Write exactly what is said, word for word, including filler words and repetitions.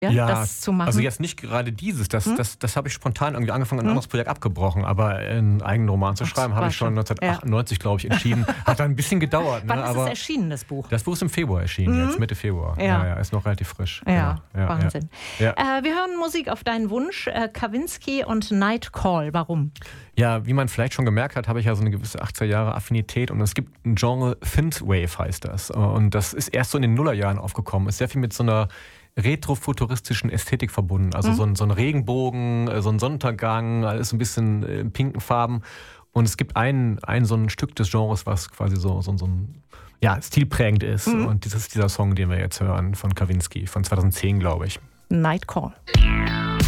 ja, Ja, das zu machen? Also jetzt nicht gerade dieses, das, Hm? das, das habe ich spontan irgendwie angefangen, ein Hm? anderes Projekt abgebrochen, aber einen eigenen Roman zu Ach, schreiben, habe war ich schon schon. neunzehnhundertachtundneunzig, glaube ich, entschieden. Hat dann ein bisschen gedauert. Wann ne? ist aber es erschienen, das Buch? Das Buch ist im Februar erschienen, Mhm. jetzt Mitte Februar. Ja. Ja, ja, ist noch relativ frisch. Ja, Genau. Ja, Wahnsinn. Ja. Äh, wir hören Musik auf deinen Wunsch, äh, Kavinsky und Night Call. Warum? Ja, wie man vielleicht schon gemerkt hat, habe ich ja so eine gewisse achtziger Jahre Affinität und es gibt ein Genre, Synthwave heißt das. Und das ist erst so in den Nullerjahren aufgekommen. Ist sehr viel mit so einer retrofuturistischen Ästhetik verbunden. Also mhm. so, ein, so ein Regenbogen, so ein Sonnenuntergang, alles ein bisschen in pinken Farben. Und es gibt ein, ein so ein Stück des Genres, was quasi so, so, so ein ja, stilprägend ist. Mhm. Und das ist dieser Song, den wir jetzt hören von Kavinsky, von zweitausendzehn, glaube ich. Night Call.